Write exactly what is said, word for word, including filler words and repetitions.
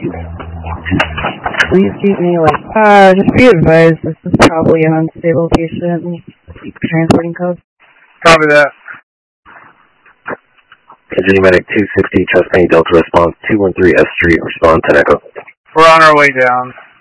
Please keep me like, uh, just be advised, this is probably an unstable patient. Keep transporting codes. Copy that. Virginia Medic two sixty, Trust Delta response two one three S Street, respond ten Echo. We're on our way down.